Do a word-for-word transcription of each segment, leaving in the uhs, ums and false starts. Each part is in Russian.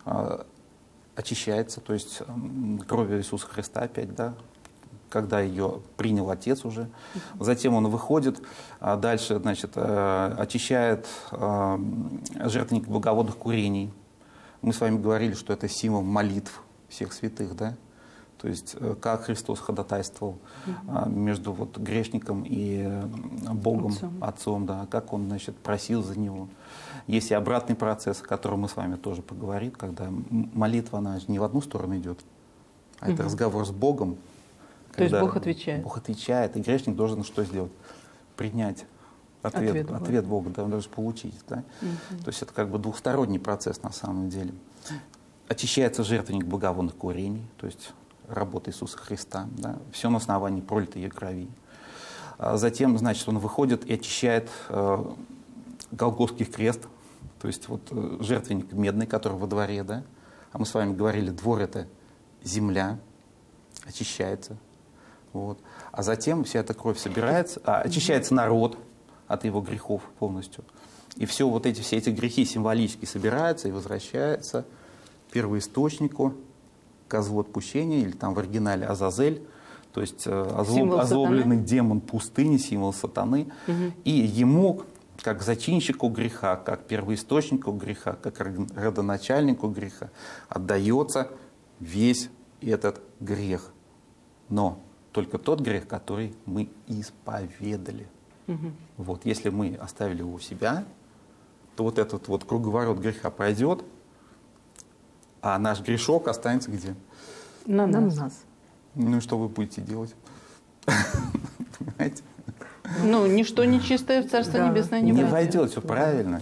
очищается, то есть кровью Иисуса Христа опять, да, когда ее принял Отец уже. Затем он выходит, а дальше, значит, очищает жертвенник благовонных курений. Мы с вами говорили, что это символ молитв всех святых, да? То есть как Христос ходатайствовал угу. между вот грешником и Богом, Отцом, Отцом, да, как Он, значит, просил за него. Есть и обратный процесс, о котором мы с вами тоже поговорим, когда молитва, она не в одну сторону идет, а угу. это разговор с Богом. То есть Бог отвечает. Бог отвечает, и грешник должен что сделать? Принять ответ, ответ, ответ Бога, да, он должен получить. Да? Угу. То есть это как бы двухсторонний процесс на самом деле. Очищается жертвенник благовонных курений, то есть работа Иисуса Христа, да? Все на основании пролитой ее крови. А затем, значит, он выходит и очищает э, Голгофский крест, то есть вот э, жертвенник медный, который во дворе, да? А мы с вами говорили, двор — это земля, очищается. Вот. А затем вся эта кровь собирается, а, очищается народ от его грехов полностью. И все вот эти, все эти грехи символически собираются и возвращаются к первоисточнику, козлу отпущения, или там в оригинале Азазель, то есть озлоб, озлобленный демон пустыни, символ сатаны. Угу. И ему, как зачинщику греха, как первоисточнику греха, как родоначальнику греха, отдается весь этот грех. Но только тот грех, который мы исповедали. Угу. Вот, если мы оставили его у себя, то вот этот вот круговорот греха пройдет, а наш грешок останется где? На нас. нас. Ну и что вы будете делать? Понимаете? Ну, ничто нечистое в Царство да. Небесное не войдет. Не войдет, все правильно.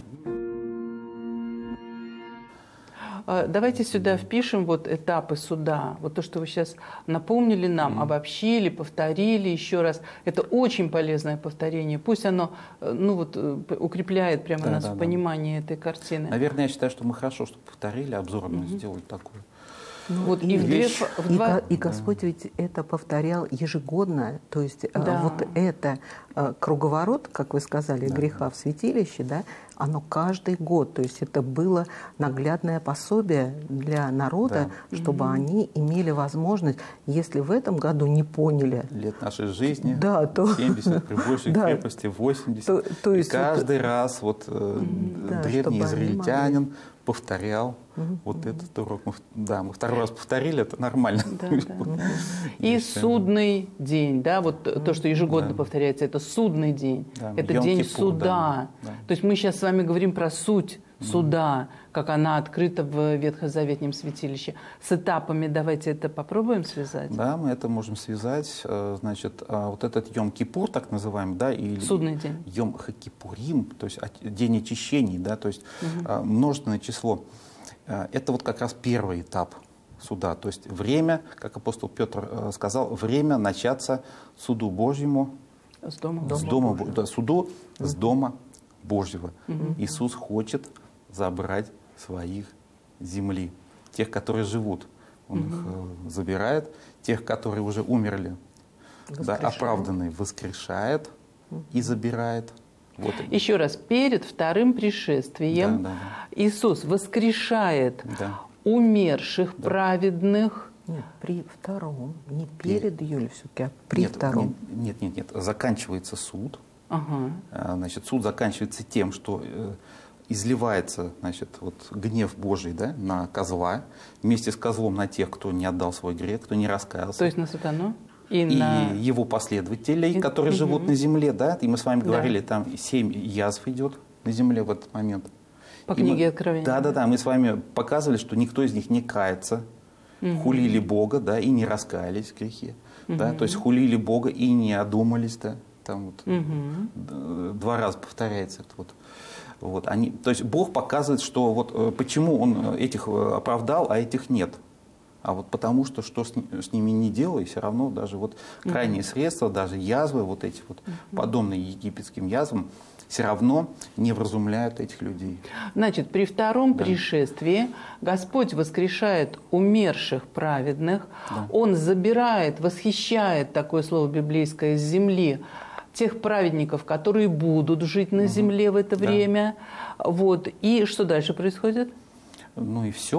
Давайте сюда впишем вот этапы суда. Вот то, что вы сейчас напомнили нам, mm-hmm. обобщили, повторили еще раз. Это очень полезное повторение. Пусть оно ну, вот, укрепляет прямо да, нас да, в понимании да. этой картины. Наверное, я считаю, что мы хорошо, что повторили, обзорно mm-hmm. сделали такое. Ну, вот и, и, в две, в два... и, и Господь да. ведь это повторял ежегодно, то есть да. вот это круговорот, как вы сказали, да. греха в святилище, да, оно каждый год, то есть это было наглядное пособие для народа, да. чтобы mm-hmm. они имели возможность, если в этом году не поняли лет нашей жизни, да, то... семьдесят, при большей да. крепости восемьдесят, то, то есть и каждый вот... раз вот mm-hmm. да, древний израильтянин повторял угу, вот угу. этот урок. Мы, да, мы второй раз повторили, это нормально. Да, да. И судный день, да, вот угу. то, что ежегодно да. повторяется, это судный день, да, это день Йом-Кипур, суда. Да, да. То есть мы сейчас с вами говорим про суть суда, как она открыта в Ветхозаветнем святилище. С этапами давайте это попробуем связать. Да, мы это можем связать. Значит, вот этот Йом-Кипур, так называемый, да, или судный день. Йом-Хакипурим, то есть день очищений, да, то есть угу. множественное число. Это вот как раз первый этап суда. То есть время, как апостол Петр сказал, время начаться суду Божьему. С дома, с дома, дома да, суду угу. с дома Божьего. Угу. Иисус хочет забрать своих земли, тех, которые живут. Он угу. их э, забирает, тех, которые уже умерли, да, оправданные, воскрешает угу. и забирает. Вот Еще раз, перед вторым пришествием да, да, да. Иисус воскрешает да. умерших, да. праведных. Нет, при втором, не перед, Юлей, все-таки, а при нет, втором. Нет, нет, нет, заканчивается суд. Ага. Значит, суд заканчивается тем, что изливается, значит, вот, гнев Божий, да, на козла, вместе с козлом на тех, кто не отдал свой грех, кто не раскаялся. То есть на сатану? И, и на... его последователей, и... которые угу. живут на земле, да, и мы с вами да. говорили, там семь язв идет на земле в этот момент. По книге Откровения. Да, да, да, мы с вами показывали, что никто из них не кается, угу. хулили Бога, да, и не раскаялись в грехе, угу. да, то есть хулили Бога и не одумались, да, там вот угу. два раза повторяется это вот. Вот, они, то есть Бог показывает, что вот почему Он этих оправдал, а этих нет. А вот потому что что с, с ними не делай, все равно даже вот крайние uh-huh. средства, даже язвы, вот эти вот uh-huh. подобные египетским язвам, все равно не вразумляют этих людей. Значит, при втором да. пришествии Господь воскрешает умерших праведных, да. Он забирает, восхищает, такое слово библейское, с земли тех праведников, которые будут жить на угу. земле в это да. время. Вот. И что дальше происходит? Ну и все.